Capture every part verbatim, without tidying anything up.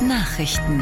Nachrichten.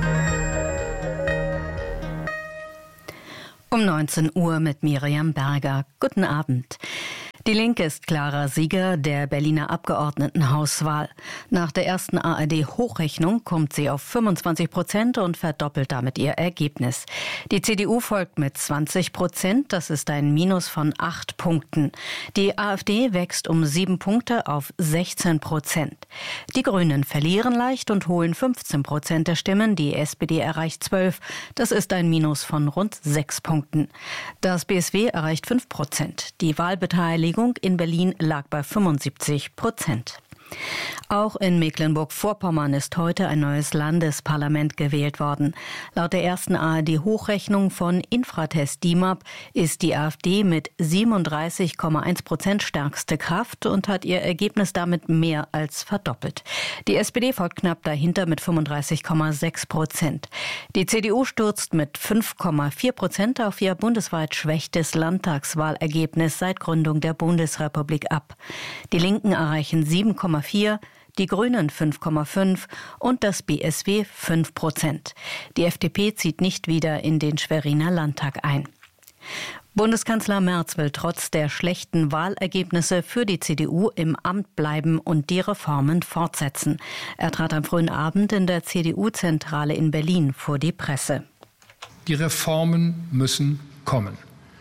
Um neunzehn Uhr mit Miriam Berger. Guten Abend. Die Linke ist klarer Sieger der Berliner Abgeordnetenhauswahl. Nach der ersten A R D-Hochrechnung kommt sie auf fünfundzwanzig Prozent und verdoppelt damit ihr Ergebnis. Die C D U folgt mit zwanzig Prozent, das ist ein Minus von acht Punkten. Die AfD wächst um sieben Punkte auf sechzehn Prozent. Die Grünen verlieren leicht und holen fünfzehn Prozent der Stimmen, die S P D erreicht zwölf, das ist ein Minus von rund sechs Punkten. Das B S W erreicht fünf Prozent. Die Wahlbeteiligung in Berlin lag bei fünfundsiebzig Prozent. Auch in Mecklenburg-Vorpommern ist heute ein neues Landesparlament gewählt worden. Laut der ersten A R D-Hochrechnung von Infratest D I M A P ist die AfD mit siebenunddreißig Komma eins Prozent stärkste Kraft und hat ihr Ergebnis damit mehr als verdoppelt. Die S P D folgt knapp dahinter mit fünfunddreißig Komma sechs Prozent. Die C D U stürzt mit fünf Komma vier Prozent auf ihr bundesweit schwächstes Landtagswahlergebnis seit Gründung der Bundesrepublik ab. Die Linken erreichen sieben Komma vier, die Grünen fünf Komma fünf und das B S W fünf Prozent. Die F D P zieht nicht wieder in den Schweriner Landtag ein. Bundeskanzler Merz will trotz der schlechten Wahlergebnisse für die C D U im Amt bleiben und die Reformen fortsetzen. Er trat am frühen Abend in der C D U-Zentrale in Berlin vor die Presse. Die Reformen müssen kommen.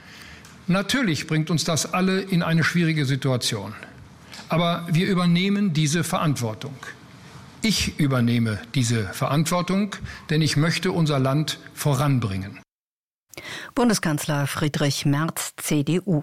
Natürlich bringt uns das alle in eine schwierige Situation. Aber wir übernehmen diese Verantwortung. Ich übernehme diese Verantwortung, denn ich möchte unser Land voranbringen. Bundeskanzler Friedrich Merz, C D U.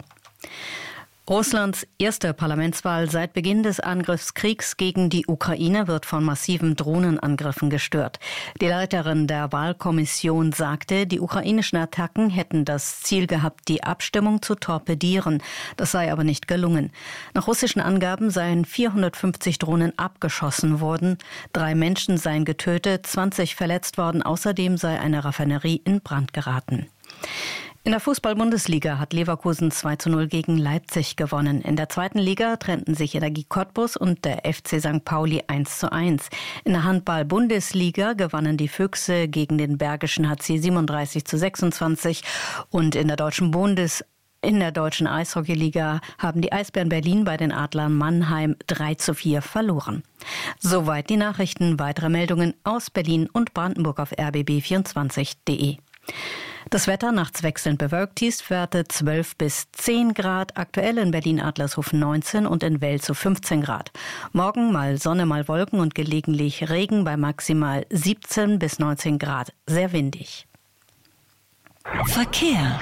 Russlands erste Parlamentswahl seit Beginn des Angriffskriegs gegen die Ukraine wird von massiven Drohnenangriffen gestört. Die Leiterin der Wahlkommission sagte, die ukrainischen Attacken hätten das Ziel gehabt, die Abstimmung zu torpedieren. Das sei aber nicht gelungen. Nach russischen Angaben seien vierhundertfünfzig Drohnen abgeschossen worden. Drei Menschen seien getötet, zwanzig verletzt worden. Außerdem sei eine Raffinerie in Brand geraten. In der Fußball-Bundesliga hat Leverkusen zwei zu null gegen Leipzig gewonnen. In der zweiten Liga trennten sich Energie Cottbus und der F C Sankt Pauli eins zu eins. In der Handball-Bundesliga gewannen die Füchse gegen den Bergischen H C siebenunddreißig zu sechsundzwanzig und in der deutschen Bundes In der deutschen Eishockeyliga haben die Eisbären Berlin bei den Adlern Mannheim drei zu vier verloren. Soweit die Nachrichten. Weitere Meldungen aus Berlin und Brandenburg auf r b b vierundzwanzig punkt d e. Das Wetter nachts wechselnd bewölkt, Tiefstwerte zwölf bis zehn Grad, aktuell in Berlin-Adlershof neunzehn und in Welzow fünfzehn Grad. Morgen mal Sonne, mal Wolken und gelegentlich Regen bei maximal siebzehn bis neunzehn Grad. Sehr windig. Verkehr.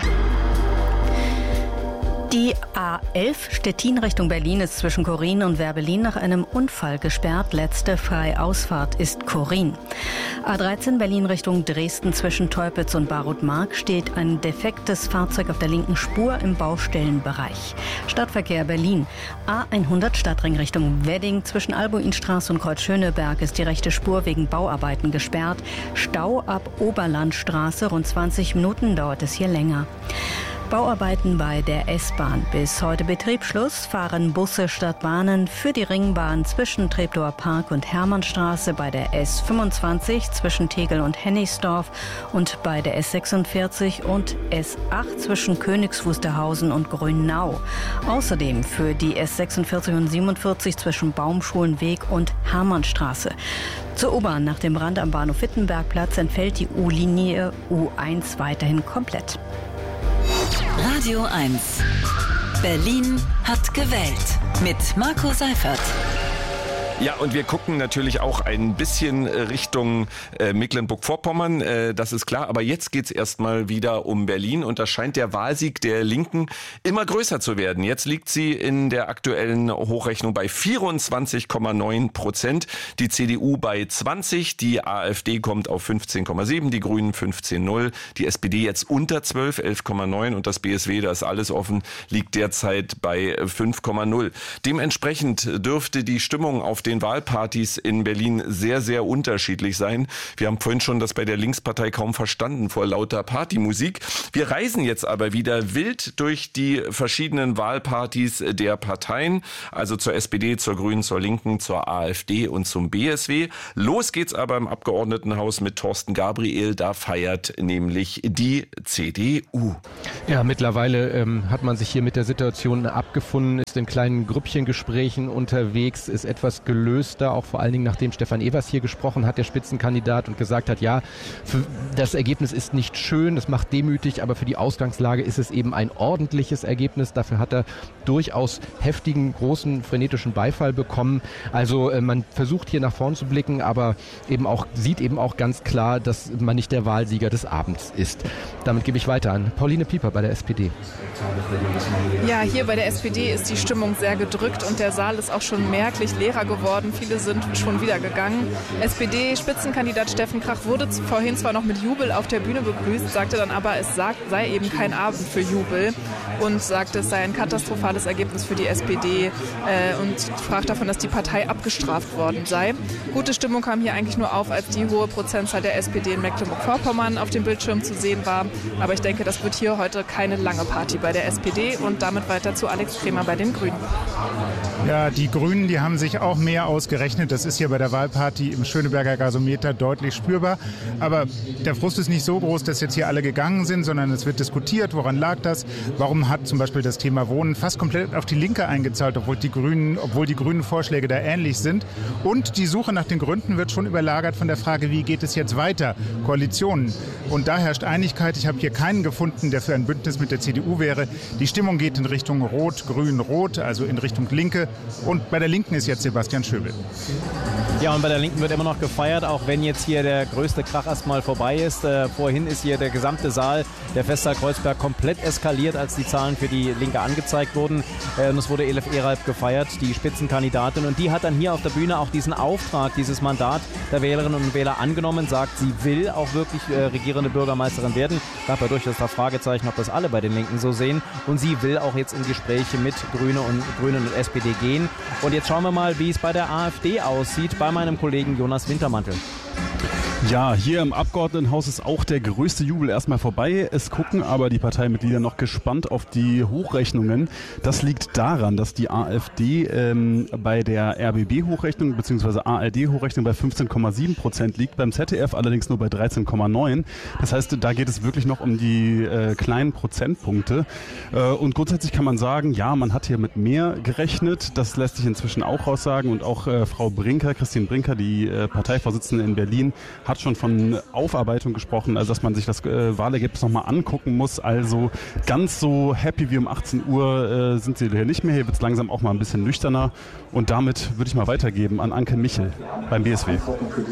Die A elf Stettin Richtung Berlin ist zwischen Chorin und Werbelin nach einem Unfall gesperrt. Letzte freie Ausfahrt ist Chorin. A dreizehn Berlin Richtung Dresden zwischen Teupitz und Barutmark steht ein defektes Fahrzeug auf der linken Spur im Baustellenbereich. Stadtverkehr Berlin. A hundert Stadtring Richtung Wedding zwischen Albuinstraße und Kreuz-Schöneberg ist die rechte Spur wegen Bauarbeiten gesperrt. Stau ab Oberlandstraße. Rund zwanzig Minuten dauert es hier länger. Bauarbeiten bei der S-Bahn. Bis heute Betriebsschluss fahren Busse statt Bahnen für die Ringbahn zwischen Treptower Park und Hermannstraße, bei der S fünfundzwanzig zwischen Tegel und Hennigsdorf und bei der S sechsundvierzig und S acht zwischen Königs Wusterhausen und Grünau. Außerdem für die S sechsundvierzig und siebenundvierzig zwischen Baumschulenweg und Hermannstraße. Zur U-Bahn nach dem Brand am Bahnhof Wittenbergplatz entfällt die U-Linie U eins weiterhin komplett. Radio eins. Berlin hat gewählt. Mit Marco Seifert. Ja, und wir gucken natürlich auch ein bisschen Richtung äh, Mecklenburg-Vorpommern, äh, das ist klar. Aber jetzt geht's erstmal wieder um Berlin und da scheint der Wahlsieg der Linken immer größer zu werden. Jetzt liegt sie in der aktuellen Hochrechnung bei vierundzwanzig Komma neun Prozent, die C D U bei zwanzig, die AfD kommt auf fünfzehn Komma sieben, die Grünen fünfzehn Komma null, die S P D jetzt unter zwölf, elf Komma neun und das B S W, da ist alles offen, liegt derzeit bei fünf Komma null. Dementsprechend dürfte die Stimmung auf den Wahlpartys in Berlin sehr, sehr unterschiedlich sein. Wir haben vorhin schon das bei der Linkspartei kaum verstanden vor lauter Partymusik. Wir reisen jetzt aber wieder wild durch die verschiedenen Wahlpartys der Parteien, also zur S P D, zur Grünen, zur Linken, zur AfD und zum B S W. Los geht's aber im Abgeordnetenhaus mit Thorsten Gabriel. Da feiert nämlich die C D U. Ja, mittlerweile ähm, hat man sich hier mit der Situation abgefunden, ist in kleinen Grüppchengesprächen unterwegs, ist etwas gelöster, auch vor allen Dingen nachdem Stefan Evers hier gesprochen hat, der Spitzenkandidat, und gesagt hat, ja, für das Ergebnis ist nicht schön, das macht demütig, aber für die Ausgangslage ist es eben ein ordentliches Ergebnis. Dafür hat er durchaus heftigen, großen, frenetischen Beifall bekommen. Also äh, man versucht hier nach vorn zu blicken, aber eben auch sieht eben auch ganz klar, dass man nicht der Wahlsieger des Abends ist. Damit gebe ich weiter an Pauline Pieper bei der S P D. Ja, hier bei der S P D ist die Stimmung sehr gedrückt und der Saal ist auch schon merklich leerer geworden. Viele sind schon wieder gegangen. S P D-Spitzenkandidat Steffen Krach wurde vorhin zwar noch mit Jubel auf der Bühne begrüßt, sagte dann aber, es sei eben kein Abend für Jubel und sagte, es sei ein katastrophales Ergebnis für die S P D äh, und sprach davon, dass die Partei abgestraft worden sei. Gute Stimmung kam hier eigentlich nur auf, als die hohe Prozentzahl der S P D in Mecklenburg-Vorpommern auf dem Bildschirm zu sehen war. Aber ich denke, das wird hier heute keine lange Party bei der S P D und damit weiter zu Alex Kremer bei den Grünen. Ja, die Grünen, die haben sich auch mehr ausgerechnet. Das ist hier bei der Wahlparty im Schöneberger Gasometer deutlich spürbar. Aber der Frust ist nicht so groß, dass jetzt hier alle gegangen sind, sondern es wird diskutiert, woran lag das? Warum hat zum Beispiel das Thema Wohnen fast komplett auf die Linke eingezahlt, obwohl die Grünen, obwohl die grünen Vorschläge da ähnlich sind? Und die Suche nach den Gründen wird schon überlagert von der Frage, wie geht es jetzt weiter? Koalitionen. Und da herrscht Einigkeit. Ich habe hier keinen gefunden, der für ein Bündnis mit der C D U wäre. Die Stimmung geht in Richtung Rot, Grün, Rot, also in Richtung Linke. Und bei der Linken ist jetzt Sebastian Schöbel. Ja, und bei der Linken wird immer noch gefeiert, auch wenn jetzt hier der größte Krach erstmal vorbei ist. Äh, vorhin ist hier der gesamte Saal der Festsaal Kreuzberg komplett eskaliert, als die Zahlen für die Linke angezeigt wurden. Äh, und es wurde Elif Eralp gefeiert, die Spitzenkandidatin. Und die hat dann hier auf der Bühne auch diesen Auftrag, dieses Mandat der Wählerinnen und Wähler angenommen, sagt, sie will auch wirklich äh, regierende Bürgermeisterin werden. Gab ja durchaus das Fragezeichen, ob das alle bei den Linken so sehen. Und sie will auch jetzt in Gespräche mit Grüne und, Grünen und S P D gehen. Und jetzt schauen wir mal, wie es bei der AfD aussieht, bei meinem Kollegen Jonas Wintermantel. Ja, hier im Abgeordnetenhaus ist auch der größte Jubel erstmal vorbei. Es gucken aber die Parteimitglieder noch gespannt auf die Hochrechnungen. Das liegt daran, dass die AfD ähm, bei der R B B-Hochrechnung bzw. A R D-Hochrechnung bei fünfzehn Komma sieben Prozent liegt, beim Z D F allerdings nur bei dreizehn Komma neun. Das heißt, da geht es wirklich noch um die äh, kleinen Prozentpunkte. Äh, und grundsätzlich kann man sagen, ja, man hat hier mit mehr gerechnet. Das lässt sich inzwischen auch raussagen. Und auch äh, Frau Brinker, Christine Brinker, die äh, Parteivorsitzende in Berlin, hat schon von Aufarbeitung gesprochen, also dass man sich das äh, Wahlergebnis nochmal angucken muss. Also ganz so happy wie um achtzehn Uhr äh, sind sie hier nicht mehr. Hier wird es langsam auch mal ein bisschen nüchterner. Und damit würde ich mal weitergeben an Anke Michel beim B S W.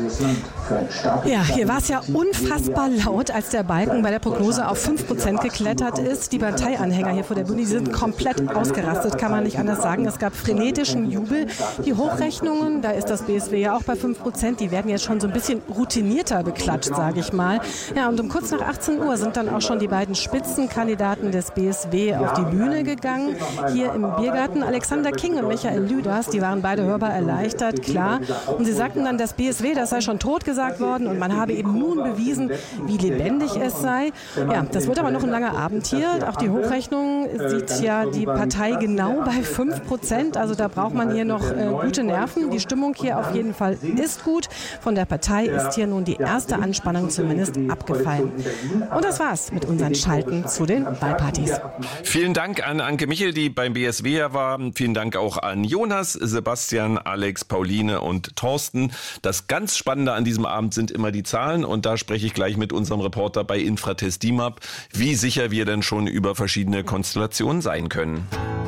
Ja, hier war es ja unfassbar laut, als der Balken bei der Prognose auf fünf Prozent geklettert ist. Die Parteianhänger hier vor der Bühne sind komplett ausgerastet, kann man nicht anders sagen. Es gab frenetischen Jubel. Die Hochrechnungen, da ist das B S W ja auch bei fünf Prozent, die werden jetzt schon so ein bisschen routinierter beklatscht, sage ich mal. Ja, und um kurz nach achtzehn Uhr sind dann auch schon die beiden Spitzenkandidaten des B S W auf die Bühne gegangen. Hier im Biergarten Alexander King und Michael Lüders, die waren beide hörbar erleichtert, klar. Und sie sagten dann, das B S W, das sei schon tot gesagt worden und man habe eben nun bewiesen, wie lebendig es sei. Ja, das wird aber noch ein langer Abend hier. Auch die Hochrechnung sieht ja die Partei genau bei fünf Prozent. Also da braucht man hier noch äh, gute Nerven. Die Stimmung hier auf jeden Fall ist gut. Von der Partei ist hier nun die erste Anspannung zumindest abgefallen. Und das war's mit unseren Schalten zu den Wahlpartys. Vielen Dank an Anke Michel, die beim B S W war. Vielen Dank auch an Jonas, Sebastian, Alex, Pauline und Thorsten. Das ganz Spannende an diesem Abend sind immer die Zahlen und da spreche ich gleich mit unserem Reporter bei Infratest D I M A P, wie sicher wir denn schon über verschiedene Konstellationen sein können.